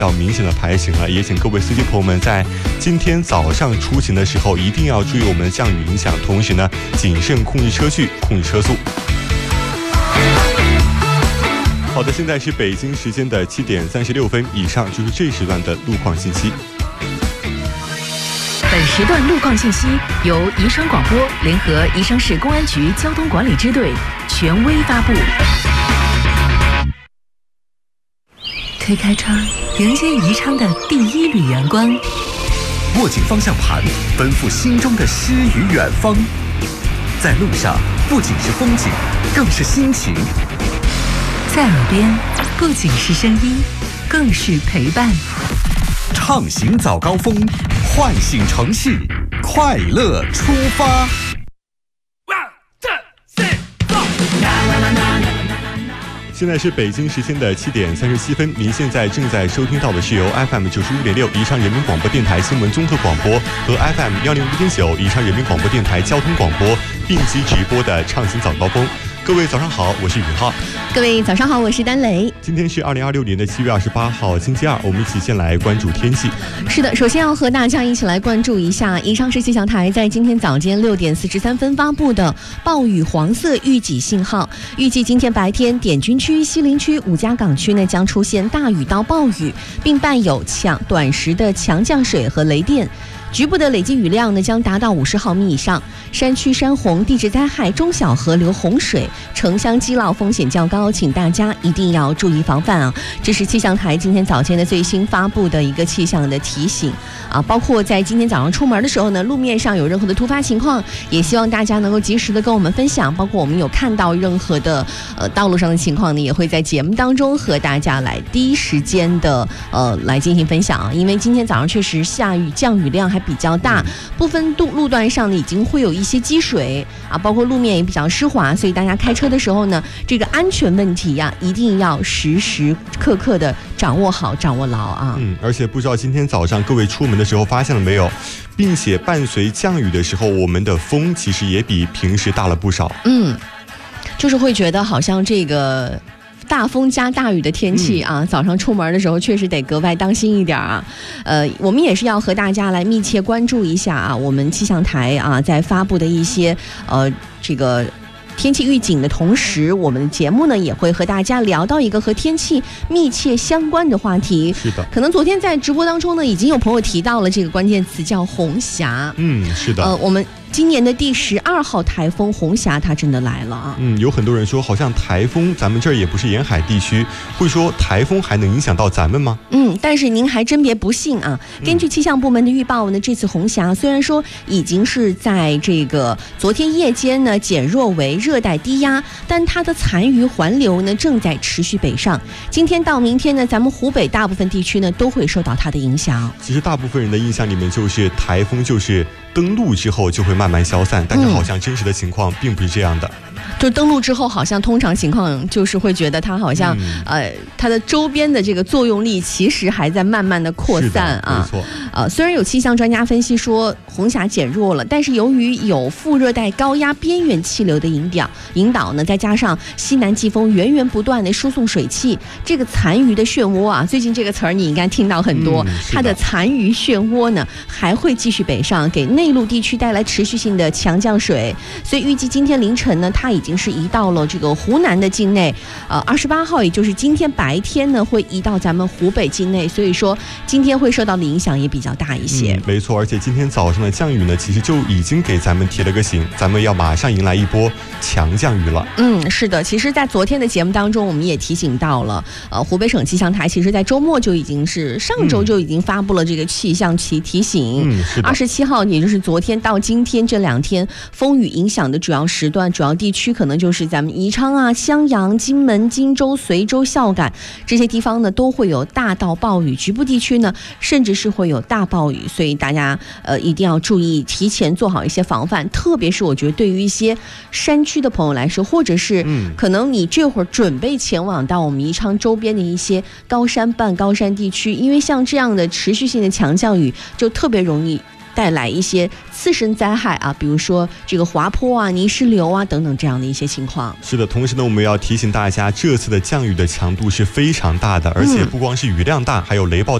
较明显的排行了，也请各位司机朋友们在今天早上出行的时候一定要注意我们的降雨影响，同时呢谨慎控制车距，控制车速。好的，现在是北京时间的7点36分，以上就是这时段的路况信息。 本时段路况信息由宜昌广播联合宜昌市公安局交通管理支队权威发布。推开窗，迎接宜昌的第一缕阳光。 握紧方向盘，奔赴心中的诗与远方。在路上，不仅是风景，更是心情。 在耳边，不仅是声音，更是陪伴。 畅行早高峰，唤醒城市，快乐出发。 现在是北京时间的7点37分，您现在正在收听到的是由 FM 95.6宜昌人民广播电台新闻综合广播和 FM 105.9宜昌人民广播电台交通广播并机直播的畅行早高峰。各位早上好，我是宇浩。 各位早上好，我是丹雷。 今天是2026年的7月28号星期二，我们一起先来关注天气。 是的，首先要和大家一起来关注一下宜昌市气象台在今天早间6点43分发布的暴雨黄色预警信号，预计今天白天滇军区、西陵区、五家港区呢将出现大雨到暴雨，并伴有短时的强降水和雷电。局部的累计雨量呢将达到50毫米以上，山区山洪、地质灾害、中小河流洪水、城乡积涝风险较高，请大家一定要注意防范啊！这是气象台今天早间的最新发布的一个气象的提醒啊，包括在今天早上出门的时候呢，路面上有任何的突发情况，也希望大家能够及时的跟我们分享，包括我们有看到任何的道路上的情况呢，也会在节目当中和大家来第一时间的来进行分享，因为今天早上确实下雨，降雨量还比较大，部分路段上呢已经会有一些积水啊，包括路面也比较湿滑，所以大家开车的时候呢，这个安全问题呀，一定要时时刻刻的掌握好、掌握牢啊。 而且不知道今天早上各位出门的时候发现了没有，并且伴随降雨的时候，我们的风其实也比平时大了不少。 就是会觉得好像这个大风加大雨的天气啊，早上出门的时候确实得格外当心一点啊。我们也是要和大家来密切关注一下啊，我们气象台啊在发布的一些这个天气预警的同时，我们的节目呢也会和大家聊到一个和天气密切相关的话题。 是的， 可能昨天在直播当中呢，已经有朋友提到了这个关键词，叫红霞。 是的。 我们今年的第12号台风红霞它真的来了啊。 有很多人说好像台风咱们这儿也不是沿海地区，会说台风还能影响到咱们吗？ 但是您还真别不信啊。根据气象部门的预报呢，这次红霞虽然说已经是在这个昨天夜间呢减弱为热带低压，但它的残余环流呢正在持续北上。今天到明天呢，咱们湖北大部分地区呢都会受到它的影响。 其实大部分人的印象里面就是台风就是登陆之后就会慢慢消散，但是好像真实的情况并不是这样的。 就登陆之后，好像通常情况就是会觉得它好像它的周边的这个作用力其实还在慢慢的扩散啊。 没错。 虽然有气象专家分析说红霞减弱了，但是由于有副热带高压边缘气流的引导呢，再加上西南季风源源不断的输送水汽，这个残余的漩涡啊，最近这个词儿你应该听到很多，它的残余漩涡呢还会继续北上，给内陆地区带来持续性的强降水，所以预计今天凌晨呢，它已经是移到了这个湖南的境内，28号也就是今天白天呢会移到咱们湖北境内，所以说今天会受到的影响也比较大一些。 没错，而且今天早上的降雨呢，其实就已经给咱们提了个醒，咱们要马上迎来一波强降雨了。 是的，其实在昨天的节目当中我们也提醒到了，湖北省气象台其实在周末就已经是上周就已经发布了这个气象提醒。 是的。 27号也就是昨天到今天这2天风雨影响的主要时段、主要地区可能就是咱们宜昌啊、襄阳、金门、荆州、随州、孝感这些地方呢，都会有大到暴雨，局部地区呢甚至是会有大暴雨，所以大家一定要注意，提前做好一些防范。特别是我觉得对于一些山区的朋友来说，或者是可能你这会儿准备前往到我们宜昌周边的一些高山半高山地区，因为像这样的持续性的强降雨，就特别容易带来一些次生灾害啊，比如说这个滑坡啊、泥石流啊等等这样的一些情况。 是的，同时呢，我们要提醒大家，这次的降雨的强度是非常大的，而且不光是雨量大，还有雷暴